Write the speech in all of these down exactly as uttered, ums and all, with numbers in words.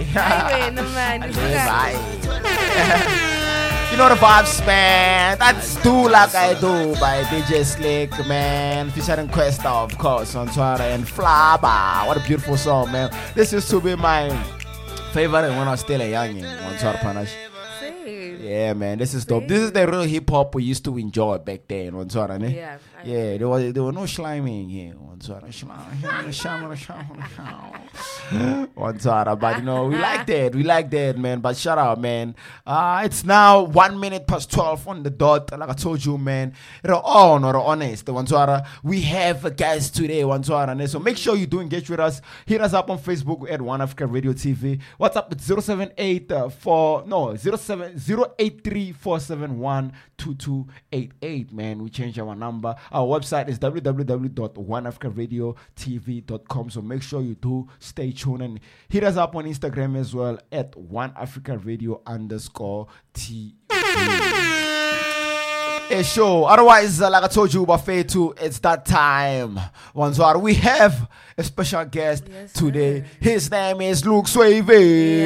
Highway, no man. It's You know the vibes, man. That's Do Like I Do by D J Slick, man. Featuring Questa, of course, on Twitter, and Flaba. What a beautiful song, man. This used to be my favorite when I was still a youngin' on Twitter, Panache. Yeah, man, this is dope. This is the real hip hop we used to enjoy back then. On Twitter, ne? Yeah. Yeah, there was there was no sliming here on Twitter. On Twitter, but you know we like that. We like that, man. But shout out, man. Uh, it's now one minute past twelve on the dot. Like I told you, man. You're on or honest, on Twitter. We have a guest today, on Twitter. So make sure you do engage with us. Hit us up on Facebook at One Africa Radio T V. What's up? It's zero seven eight four no zero seven zero eight three four seven one two two eight eight. Man, we changed our number. Our website is w w w dot one africa radio t v dot com. So make sure you do stay tuned and hit us up on Instagram as well at One Africa Radio underscore T V. A show. Otherwise, uh, like I told you about Fatu, it's that time. Once more, we have a special guest Yes, today. sir. His name is Luke Swavey.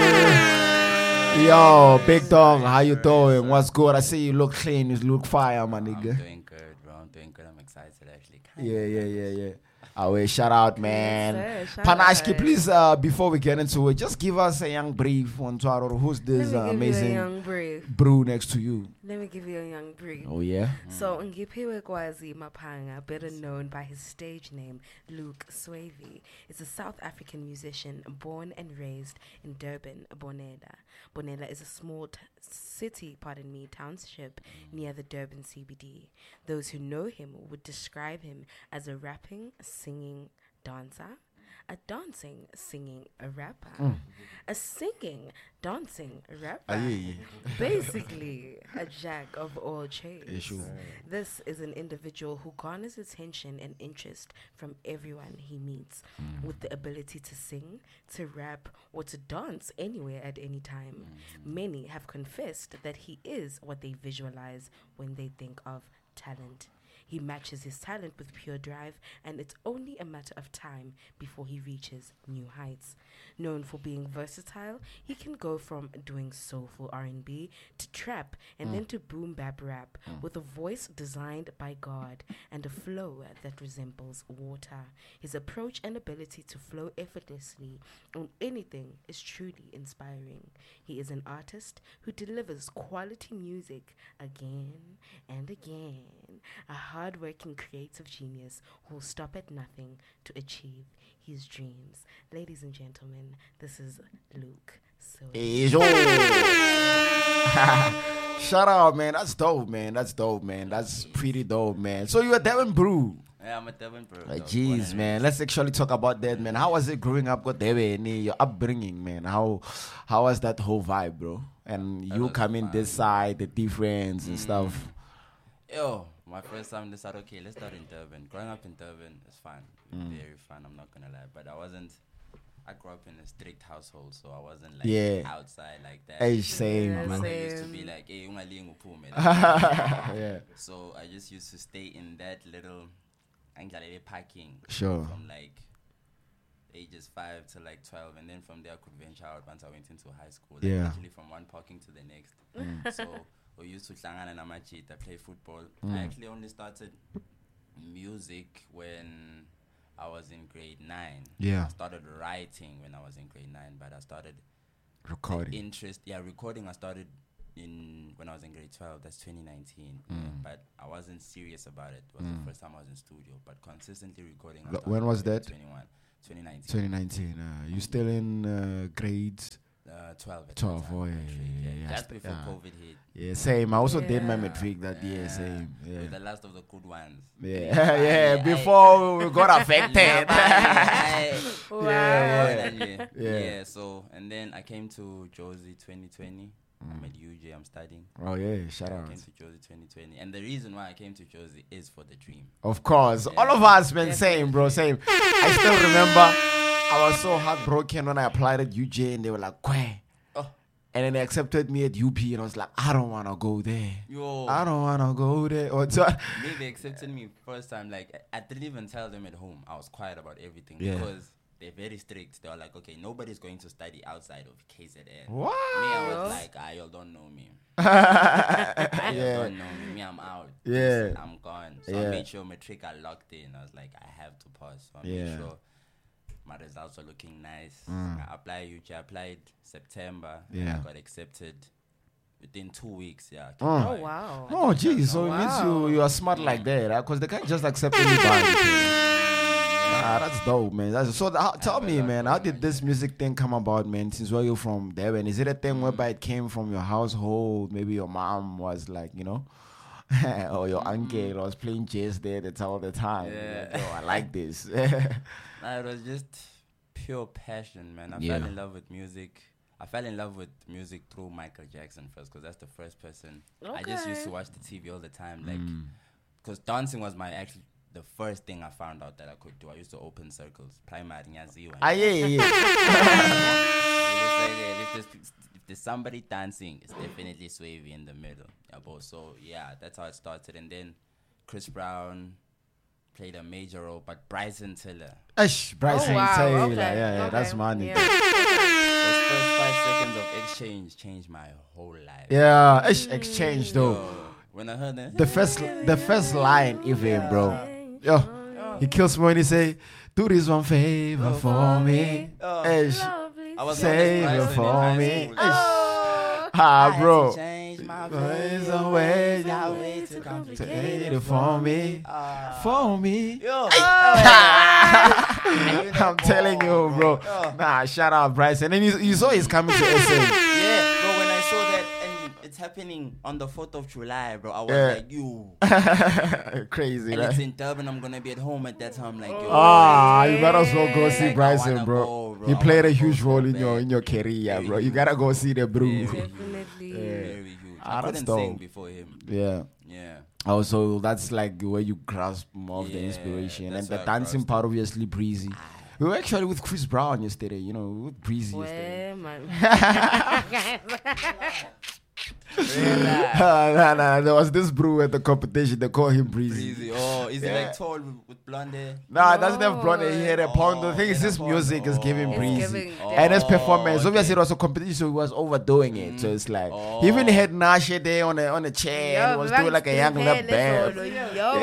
Yo, Big Dog, how you doing? What's good? I see you look clean. You look fire, my I'm nigga. doing good, bro. I'm doing good. I'm excited, actually. Yeah, yeah, yeah, yeah. Away, shout out, man. sir. Shout Panashki, out. please, uh, before we get into it, just give us a young brief on Twitter. Who's this uh, Let me give amazing you a young brief. brew next to you? Let me give you a young brief. Oh, yeah? So Ngipiwe Kwazi Mapanga, better known by his stage name Luke Swavey, is a South African musician born and raised in Durban, Bonela. Bonela is a small t- city, pardon me, township near the Durban C B D. Those who know him would describe him as a rapping, singing dancer, a dancing, singing a rapper, a singing, dancing rapper. Ah, yeah, yeah. Basically, a jack of all trades. Yeah, sure. This is an individual who garners attention and interest from everyone he meets, with the ability to sing, to rap, or to dance anywhere at any time. Many have confessed that he is what they visualize when they think of talent. He matches his talent with pure drive, and it's only a matter of time before he reaches new heights. Known for being versatile, he can go from doing soulful R and B to trap and then to boom bap rap with a voice designed by God and a flow that resembles water. His approach and ability to flow effortlessly on anything is truly inspiring. He is an artist who delivers quality music again and again. A hard-working creative genius who will stop at nothing to achieve his dreams. Ladies and gentlemen, this is Luke. So Hey, yo. Shout out, man. That's dope, man. That's dope, man. That's pretty dope, man. So you're a Devon Brew. Yeah, I'm a Devon, bro. Like, So, born jeez, and man. raised. Let's actually talk about that, man. How was it growing up with Devon? Your upbringing, man. How how was that whole vibe, bro? And you was coming fun. this side, the difference and stuff. Yo, my first time decided, okay, let's start in Durban. Growing up in Durban is fun. Very fun, I'm not going to lie. But I wasn't, I grew up in a strict household, so I wasn't like Yeah. outside like that. Hey, same, Yeah, My bro. mother used to same. be like, hey, ungalingi uphume. Yeah, So I just used to stay in that little Anglalele parking sure. from like ages five to like twelve, and then from there I could venture out once I went into high school. Like Yeah. Literally from one parking to the next. So we used to hlangana namachita, play football. I actually only started music when I was in grade nine. Yeah. I started writing when I was in grade nine, but I started the Recording. interest. Yeah, recording I started in when I was in grade twelve. That's twenty nineteen. But I wasn't serious about it. It was the first time I was in studio. But consistently recording. I Lo- started when was in grade that? twenty-one, twenty nineteen. twenty nineteen. Uh, you still in uh, grades? Uh, twelve. at the twelve, time, oh, yeah, matric, yeah, yeah, yeah. Just before Yeah. COVID hit. Yeah, same. I also did my Yeah. matric that year, same. It was Yeah. the last of the good ones. Yeah, yeah, before we got affected. wow. Yeah, yeah. Yeah. yeah. So and then I came to Josie twenty twenty. I'm at U J. I'm studying. Oh, yeah, shout I out. came to Josie twenty twenty, and the reason why I came to Josie is for the dream. Of course. All of us, man, same, bro, same. I still remember I was so heartbroken when I applied at U J and they were like, Quay. Oh, And then they accepted me at U P and I was like, I don't want to go there. yo. I don't want to go there. Or so, Me, they accepted me first time. Like I I didn't even tell them at home. I was quiet about everything Yeah. because they're very strict. They were like, okay, nobody's going to study outside of K Z N. What? Me, I Yo. was like, ah, y'all don't know me. I Yeah. don't know me. Me, I'm out. Yeah. Listen, I'm gone. So Yeah. I made sure matric I locked in. I was like, I have to pass. So I Yeah. made sure my results were looking nice. Mm. I applied U G. I applied September. Yeah. I got accepted within two weeks. Yeah. Oh. Oh wow. Oh, geez. So it means you, Wow. you are smart like that, because they can't just accept anybody. Ah, that's dope, man. That's, so th- how, tell me, man, how did this music thing come about, man? Since where you're from, Devon, is it a thing whereby it came from your household? Maybe your mom was like, you know, or your uncle was playing jazz there. That's all the time. Yeah. Like, yo, I like this. Nah, it was just pure passion, man. I Yeah. fell in love with music. I fell in love with music through Michael Jackson first, because that's the first person. I just used to Okay. watch the T V all the time, like, Mm. because dancing was my actually the first thing I found out that I could do. I used to open circles, primary, nyaziwa. Ah, yeah, yeah, yeah. If there's, if there's somebody dancing, it's definitely Swavy in the middle. Yeah, but so yeah, that's how it started. And then Chris Brown played a major role, but Bryson Tiller. Ash, Bryson Oh, wow. Taylor. Okay. Yeah, yeah, Okay. that's money. Yeah. Those first five seconds of exchange changed my whole life. Yeah, Ash exchange though. Yo, when I heard that, The first, the first line, even, bro. Yo, he kills me when he say, "Do this one favor for me." Oh. Ash, Lovely. I was save on it this Bryson in for high me. school. Ash. Oh. Ah, I had bro. to change my Ways ways away, That way way too Take complicated. it for me, Ah. for me. Yo. I'm telling you, bro. Oh. Nah, shout out Bryson. And you, you saw he's coming to S A. Yeah, bro, when I saw that and it's happening on the fourth of July, bro, I was Yeah. like, you. Crazy, And it's right? in Durban, I'm going to be at home at that time. Like, yo. Ah, you better as well go see Like, I Bryson, wanna bro. go, bro. He I played a wanna go huge so role in your bad. in your career, Very bro. You huge. gotta go see the bro. Yeah. Definitely. Very huge. Ah, I that's couldn't sing dope. before him. Yeah. Yeah. Oh, so that's like where you grasp more of the Yeah, inspiration, and that's the where I dancing grasped part, obviously, Breezy. We were actually with Chris Brown yesterday, you know, with Breezy yesterday. Where man? nah, nah, there was this brew at the competition. They call him Breezy. Breezy. Oh, is Yeah. he like tall with, with blonde hair? Nah, it doesn't have blonde hair. He had a Oh, pond. The thing he is, had a his pond. music is giving Oh. Breezy. It's giving Oh, And his performance, okay. obviously, it was a competition, so he was overdoing it. So it's like, Oh. he even had Nasha there on a, on a chair, and he was doing like a young lap band. Yo,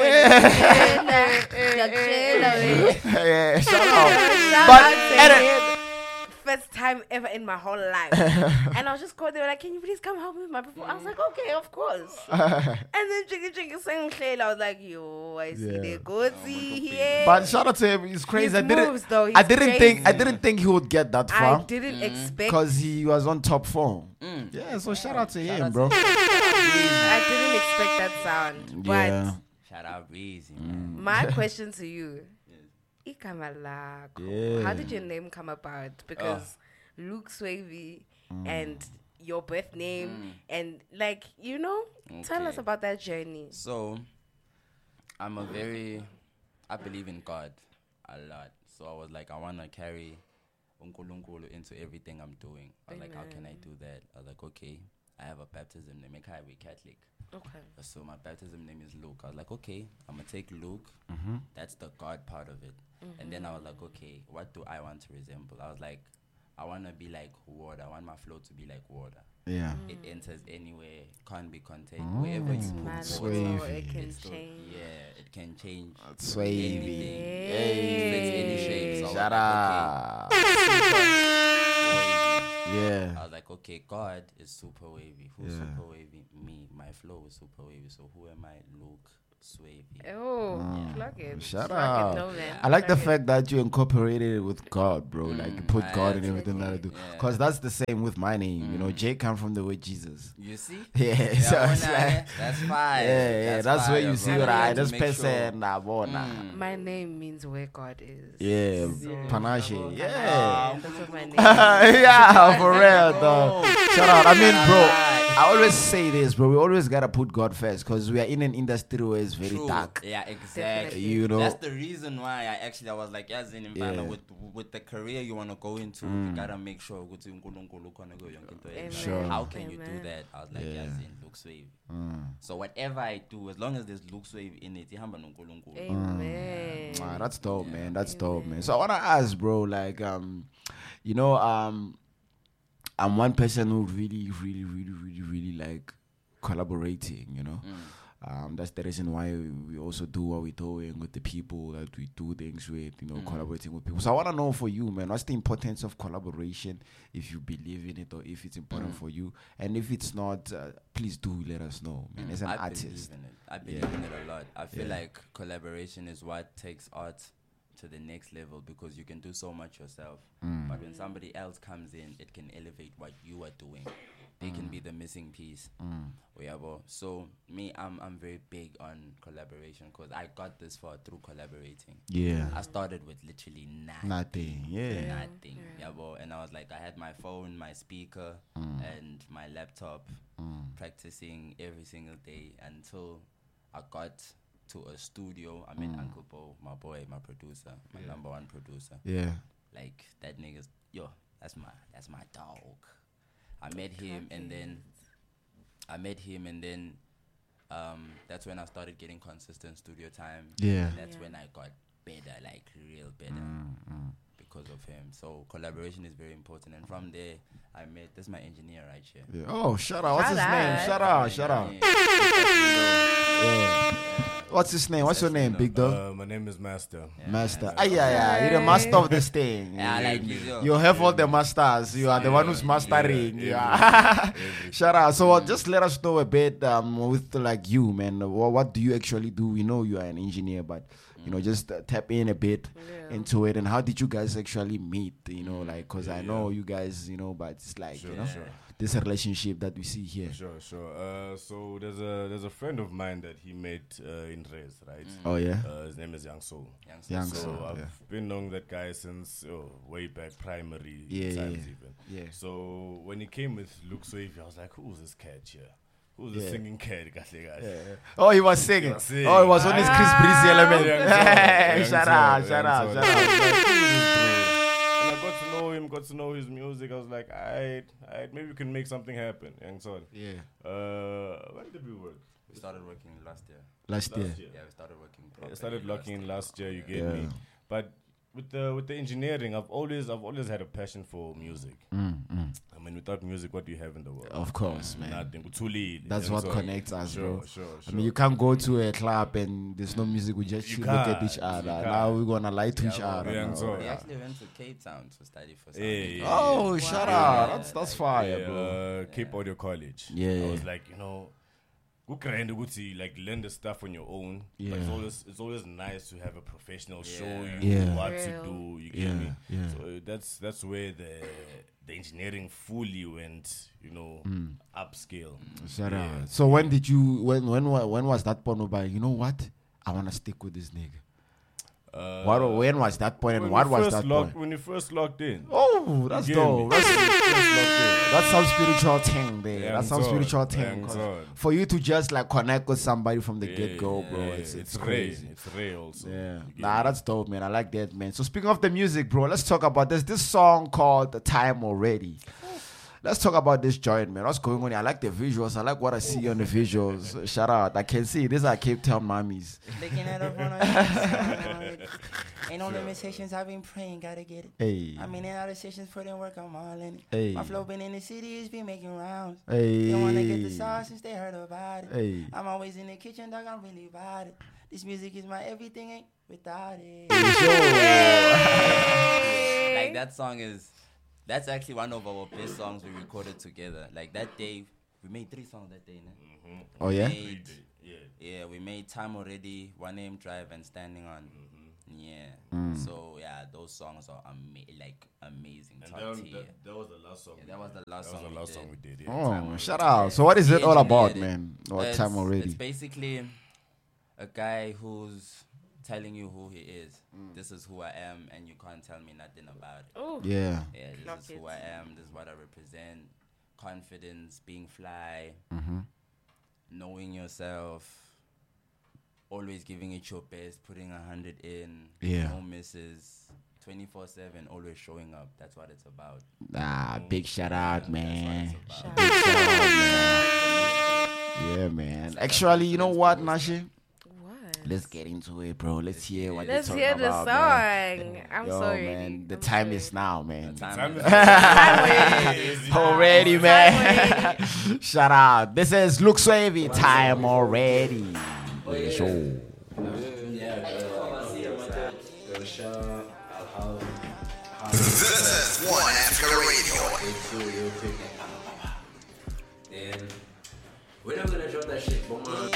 Yeah, shout out. Shout But out to at a- him. First time ever in my whole life. And I was just called, they were like, can you please come help me with my performance? I was like, okay, of course. And then Jiggy Jiggy sang Shayla. I was like, yo, I see Yeah. the goatee here. But shout out to him, he's crazy. His I didn't, moves, though, I he's didn't crazy. think, I didn't think he would get that I far didn't expect, because he was on top form. Mm. Yeah, so shout out to Shout him, out bro. to I didn't expect that sound. But Yeah. Shout out Breezy, Mm. man. my question to you, Igama lakho. Yeah. How did your name come about? Because Luke Swavy Mm. and your birth name and like, you know, tell us Okay. about that journey. So, I'm a very, I believe in God a lot. So I was like, I want to carry uNkulunkulu into everything I'm doing. I was like, how can I do that? I was like, okay, I have a baptism name. Make we Catholic. Okay. So my baptism name is Luke. I was like, okay, I'm gonna take Luke. Mm-hmm. That's the God part of it. And then I was like, okay, what do I want to resemble? I was like, I want to be like water. I want my flow to be like water. Yeah. It enters anywhere, can't be contained. Wherever you put Man, it, Swavy. so it can it's still- change. yeah, it can change. Swavy. anything. Hey. Fits any shape. So I was Shout like, out. wavy. Yeah. I was like, okay, God is super wavy. Who's Yeah. super wavy? Me. My flow is super wavy. So who am I? Luke Swavy. Oh, Mm. plug it. Shout Plug out. It, no, man. I like the Plug it. fact that you incorporated it with God, bro. Like you Mm, put I God in have everything that I do. Yeah. Because that's the same with my name. You know, Mm. J come from the word Jesus. You see? Yeah, so Yeah, it's when like- I- that's fine. Yeah, yeah. That's, where fire, you see bro. what You I have to this make sure. person nah, boy, nah. Mm. My name means where God is. Yeah, So, Panache. Panache, Yeah. That's what my name yeah, for real, though. Oh. Shout out. I mean, bro. Alright. I always say this, bro. We always gotta put God first because we are in an industry where it's very True. dark. Yeah, exactly. You know, that's the reason why I actually I was like, as in Yeah. with with the career you want to go into, you gotta make sure ukuthi uNkulunkulu ukhona kuyo yonke into Amen. eyenzayo. Sure. How can you Amen. do that? I was like, Yeah. as in Luke Swave. Mm. So whatever I do, as long as there's Luke Swave in it, ihamba noNkulunkulu. Amen. Ah, that's dope, Yeah. man. That's dope, man. So I wanna ask, bro, like, um, you know, um, I'm one person who really, really, really, really, really like collaborating. You know, um, that's the reason why we also do what we're doing with the people that we do things with. You know, collaborating with people. So I wanna know for you, man, what's the importance of collaboration? If you believe in it or if it's important for you, and if it's not, uh, please do let us know, man. As an I artist. believe in it. I believe Yeah. in it a lot. I feel Yeah. like collaboration is what takes art to the next level because you can do so much yourself. Mm. But when somebody else comes in, it can elevate what you are doing. They can be the missing piece. Mm. Oyabo. So me, I'm I'm very big on collaboration because I got this far through collaborating. Yeah. I started with literally nothing. Nothing. Yeah. Nothing. Yabo. And I was like, I had my phone, my speaker, and my laptop, practicing every single day until I got to a studio. I met Uncle Bo, my boy, my producer, my number one producer. Yeah. Like that nigga's yo, that's my that's my dog. I met him and then I met him and then um that's when I started getting consistent studio time. Yeah. And that's Yeah. when I got better, like real better Mm. because of him. So collaboration is very important. And from there I met this is my engineer right here. Yeah. Oh, shout out. What's his Shout name? out. Shout out. Shout out. Yeah. What's his name? What's your name, Big Dog? Uh, my name is Master. Master. Ah, yeah, yeah. You're the master of this thing. Yeah, I like you. yo. You have all the masters. You are the one who's mastering. Yeah. Shout out. So uh, just let us know a bit um, with like you, man. What, what do you actually do? We know you are an engineer, but you know, just uh, tap in a bit Yeah. into it. And how did you guys actually meet? You know, like, cause I know you guys, you know, but it's like, Sure, you know, sure. this relationship that we see here. Sure, sure. Uh, so there's a there's a friend of mine that he met uh, in Rez, right? Oh yeah. Uh, his name is Young Soul. Young Young So Soul, I've yeah. been knowing that guy since oh, way back primary Yeah, times yeah, even. yeah. So when he came with Luke Swavey, I was like, who's this cat here? Who's this Yeah. singing cat? Kahle kahle. Oh, he was singing. was singing. Oh, it was on his Chris Breezy element. Young Soul, Hey, Young shout Soul, out, Young shout out, Soul. shout I was out. like, who is this bro? And I got to know him, got to know his music. I was like, alright, alright, maybe we can make something happen. Young Soul. Yeah. Uh, when did we work? We started working last year. Last year. Last year. Yeah, we started working I properly started last locking in year. last year. You get Yeah. me, but with the with the engineering, I've always I've always had a passion for music. Mm, mm. I mean, without music, what do you have in the world? Of course, man. Nothing. Utuli, That's and what so- connects us, sure, bro. Sure, sure. I mean, you can't go to a club and there's no music. We just You should look at can't, each you other. can't. Now we're gonna lie to Yeah, each well, other. yeah, now. and so- We Yeah. actually went to Cape Town to study for Yeah, something. yeah, Oh, shout Wow. out. Yeah. That's that's fire, yeah, bro. uh, Cape Audio College. Yeah, I yeah. was like, you know, go grind Uguti, like learn the stuff on your own. Yeah. But it's always it's always nice to have a professional show Yeah. you Yeah. what Real. to do. You get Yeah, me? yeah. So uh, that's that's where the the engineering fully went, you know, upscale. Shout Yeah. out. So when did you when when wa- when was that point by? You know what? I wanna stick with this nigga. Uh, What when was that point and when what you was first that locked, point? when you first locked in? Oh, that's You get dope. me? That's, First locked in. that's some spiritual thing there. Yeah, that's some I'm sorry. spiritual Yeah, thing. I'm 'cause sorry. For you to just like connect with somebody from the Yeah, get go, bro, yeah, it's it's, rare. crazy. It's rare also. Yeah, You get nah, me? that's dope, man. I like that, man. So speaking of the music, bro, let's talk about this. This song called "The Time Already." Let's talk about this joint, man. What's going on here? I like the visuals. I like what I see on the visuals. Shout out. I can see these are Cape Town mommies. Looking at her phone on Ain't no limitations, I've been praying, gotta get it. Hey, I mean, in all the sessions, put in work, I'm all in it. Hey. My flow been in the city, it's been making rounds. hey, They wanna get the sauce since they heard about it. hey. I'm always in the kitchen, dog, I'm really about it. This music is my everything, ain't without it. Like, that song is, that's actually one of our best songs we recorded together. Like, that day, we made three songs that day, né? Oh yeah. Made, Yeah. yeah, we made Time Already, One Name Drive, and Standing On. Yeah. Mm. So, yeah, those songs are ama- like amazing. And Top that, tier. that, that was the last song. Yeah, we that was did. the last that song was we the last did. song we did. Yeah. Oh, shout out. So what is it We all about, engineered it. man? What It's- time already? It's basically a guy who's telling you who he is. Mm. This is who I am, and you can't tell me nothing about it. Oh, Yeah. Yeah, this Clock is it. who I am. This is what I represent. confidence, being fly, Mm-hmm. knowing yourself, always giving it your best, putting a hundred in, Yeah. no misses, twenty-four seven, always showing up. That's what it's about. Ah, big shout out, man. That's what it's about. Big shout out, man. Yeah, man. Actually, you know what, Nashi? What? Let's get into it, bro. Let's hear what Let's they're hear talking the about, song. man. I'm Yo, sorry. man. The I'm time sorry. is now, man. Time Time is- is- Already, Time man. Shout out. This is Look Swavy. Time already. Yeah, sure. This is One Africa Radio. And we're not gonna drop that shit, but